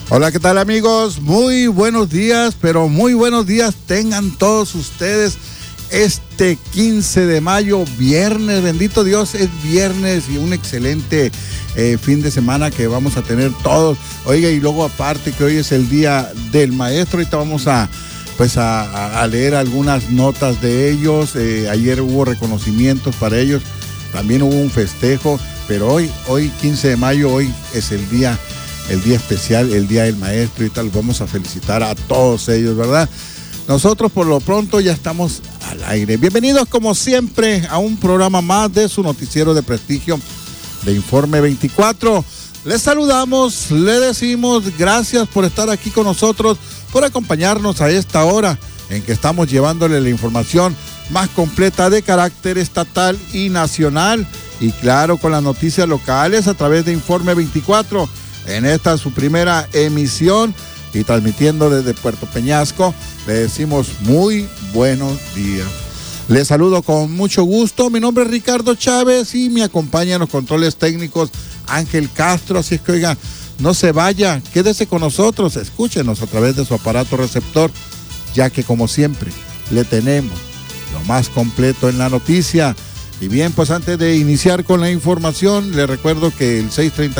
Hola, ¿qué tal, amigos? Muy buenos días, pero muy buenos días tengan todos ustedes este 15 de mayo, viernes, bendito Dios, es viernes y un excelente fin de semana que vamos a tener todos. Oiga, y luego aparte que hoy es el Día del Maestro, ahorita vamos a leer algunas notas de ellos. Ayer hubo reconocimientos para ellos, también hubo un festejo, pero hoy 15 de mayo, hoy es el día especial, el Día del Maestro, y tal. Vamos a felicitar a todos ellos, ¿verdad? Nosotros por lo pronto ya estamos al aire. Bienvenidos como siempre a un programa más de su noticiero de prestigio de Informe 24. Les saludamos, le decimos gracias por estar aquí con nosotros, por acompañarnos a esta hora en que estamos llevándole la información más completa de carácter estatal y nacional, y claro, con las noticias locales a través de Informe 24. En esta su primera emisión y transmitiendo desde Puerto Peñasco, le decimos muy buenos días. Les saludo con mucho gusto. Mi nombre es Ricardo Chávez y me acompaña en los controles técnicos Ángel Castro. Así es que, oiga, no se vaya, quédese con nosotros, escúchenos a través de su aparato receptor, ya que como siempre le tenemos lo más completo en la noticia. Y bien, pues antes de iniciar con la información, les recuerdo que el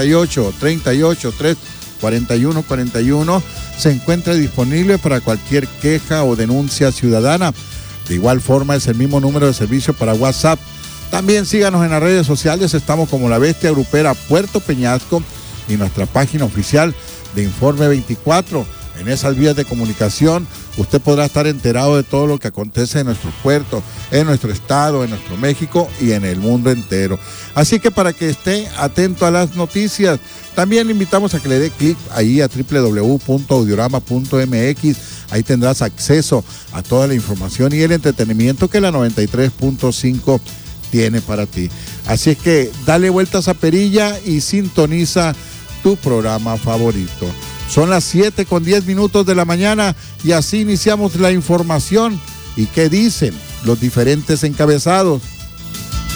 638-383-4141 se encuentra disponible para cualquier queja o denuncia ciudadana. De igual forma, es el mismo número de servicio para WhatsApp. También síganos en las redes sociales, estamos como La Bestia Grupera Puerto Peñasco y nuestra página oficial de Informe 24. En esas vías de comunicación usted podrá estar enterado de todo lo que acontece en nuestro puerto, en nuestro estado, en nuestro México y en el mundo entero. Así que para que esté atento a las noticias, también le invitamos a que le dé clic ahí a www.audiorama.mx. Ahí tendrás acceso a toda la información y el entretenimiento que la 93.5 tiene para ti. Así es que dale vueltas a perilla y sintoniza tu programa favorito. Son las 7:10 de la mañana y así iniciamos la información. ¿Y qué dicen los diferentes encabezados?